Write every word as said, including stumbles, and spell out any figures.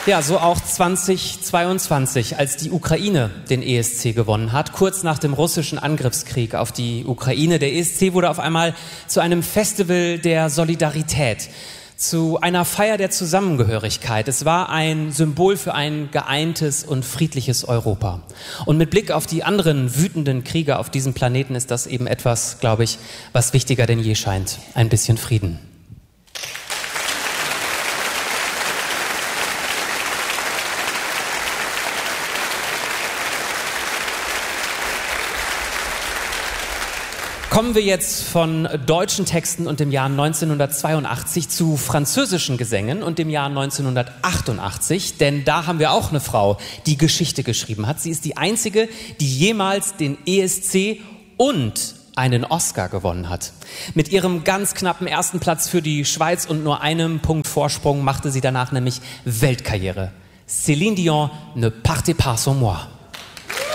Ja, so auch zweitausendzweiundzwanzig, als die Ukraine den E S C gewonnen hat, kurz nach dem russischen Angriffskrieg auf die Ukraine. Der E S C wurde auf einmal zu einem Festival der Solidarität, zu einer Feier der Zusammengehörigkeit. Es war ein Symbol für ein geeintes und friedliches Europa. Und mit Blick auf die anderen wütenden Kriege auf diesem Planeten ist das eben etwas, glaube ich, was wichtiger denn je scheint. Ein bisschen Frieden. Kommen wir jetzt von deutschen Texten und dem Jahr neunzehnhundertzweiundachtzig zu französischen Gesängen und dem Jahr neunzehnhundertachtundachtzig, denn da haben wir auch eine Frau, die Geschichte geschrieben hat. Sie ist die einzige, die jemals den E S C und einen Oscar gewonnen hat. Mit ihrem ganz knappen ersten Platz für die Schweiz und nur einem Punkt Vorsprung machte sie danach nämlich Weltkarriere. Céline Dion, ne partez pas sans moi.